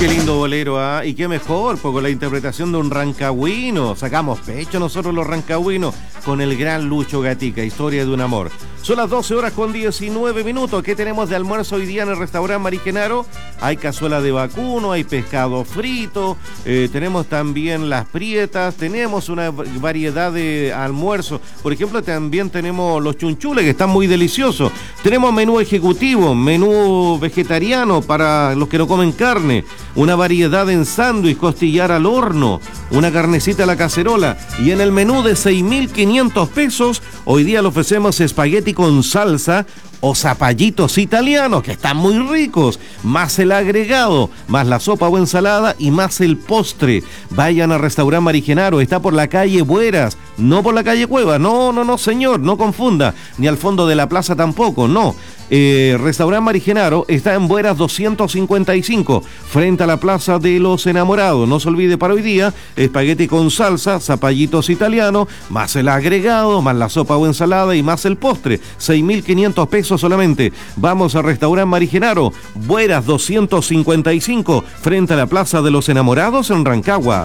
Qué lindo bolero, ¿ah? Y qué mejor, pues con la interpretación de un rancagüino. Sacamos pecho nosotros los rancagüinos con el gran Lucho Gatica, Historia de un amor. Son las 12:19. ¿Qué tenemos de almuerzo hoy día en el restaurante Mari Genaro? Hay cazuela de vacuno, hay pescado frito, tenemos también las prietas, tenemos una variedad de almuerzos. Por ejemplo, también tenemos los chunchules, que están muy deliciosos. Tenemos menú ejecutivo, menú vegetariano para los que no comen carne, una variedad en sándwich, costillar al horno, una carnecita a la cacerola. Y en el menú de 6.500 pesos, hoy día le ofrecemos espagueti con salsa o zapallitos italianos, que están muy ricos, más el agregado, más la sopa o ensalada y más el postre. Vayan al restaurante Mari Genaro, está por la calle Bueras, no por la calle Cueva, no señor, no confunda, ni al fondo de la plaza tampoco, no. Restaurante Mari Genaro está en Bueras 255, frente a la Plaza de los Enamorados. No se olvide para hoy día, espagueti con salsa, zapallitos italianos, más el agregado, más la sopa o ensalada y más el postre. 6.500 pesos solamente. Vamos al Restaurante Mari Genaro, Bueras 255, frente a la Plaza de los Enamorados en Rancagua.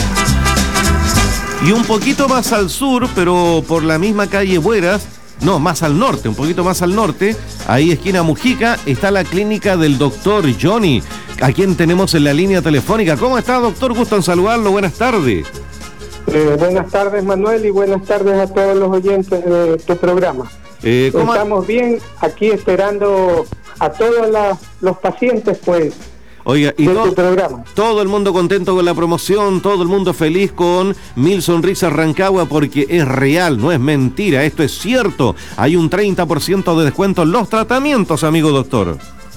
Y un poquito más al sur, pero por la misma calle Bueras, no, más al norte, un poquito más al norte, ahí esquina Mujica, está la clínica del doctor Johnny, a quien tenemos en la línea telefónica. ¿Cómo está, doctor? Gusto en saludarlo, buenas tardes. Buenas tardes, Manuel, y buenas tardes a todos los oyentes de tu programa. ¿Cómo estamos bien, aquí esperando a todos los pacientes, pues. Oiga, y todo el mundo contento con la promoción, todo el mundo feliz con 1000 Sonrisas Rancagua, porque es real, no es mentira, esto es cierto. Hay un 30% de descuento en los tratamientos, amigo doctor.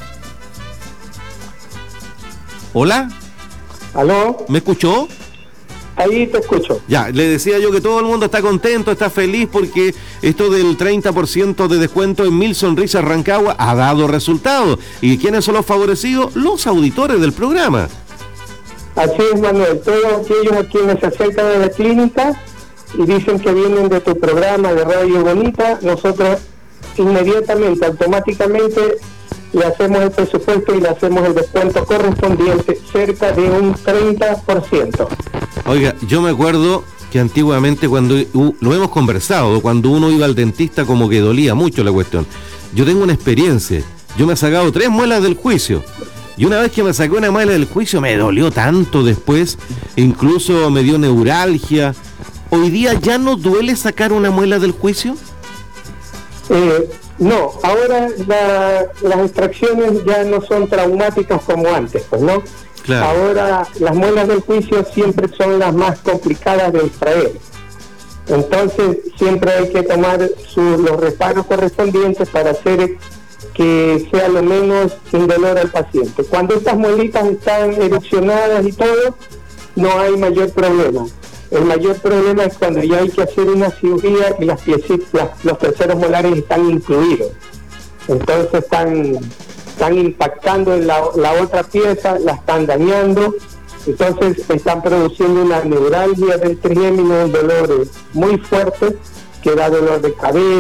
¿Hola? ¿Aló? ¿Me escuchó? Ahí te escucho. Ya, le decía yo que todo el mundo está contento, está feliz, porque esto del 30% de descuento en 1000 Sonrisas Rancagua ha dado resultados. ¿Y quiénes son los favorecidos? Los auditores del programa. Así es, Manuel. Todos aquellos a quienes se acercan a la clínica y dicen que vienen de tu programa de Radio Bonita, nosotros inmediatamente, automáticamente, le hacemos el presupuesto y le hacemos el descuento correspondiente, cerca de un 30%. Oiga, yo me acuerdo que antiguamente, cuando lo hemos conversado, cuando uno iba al dentista, como que dolía mucho la cuestión. Yo tengo una experiencia, yo me he sacado 3 muelas del juicio, y una vez que me saqué una muela del juicio me dolió tanto después, incluso me dio neuralgia. ¿Hoy día ya no duele sacar una muela del juicio? No, ahora las extracciones ya no son traumáticas como antes, pues, ¿no? Claro. Ahora las muelas del juicio siempre son las más complicadas de extraer. Entonces siempre hay que tomar los reparos correspondientes para hacer que sea lo menos indolor al paciente. Cuando estas muelitas están erupcionadas y todo, no hay mayor problema. El mayor problema es cuando ya hay que hacer una cirugía y los terceros molares están incluidos. Entonces están impactando en la otra pieza, la están dañando, entonces están produciendo una neuralgia del trigémino, un dolor muy fuerte que da dolor de cabeza.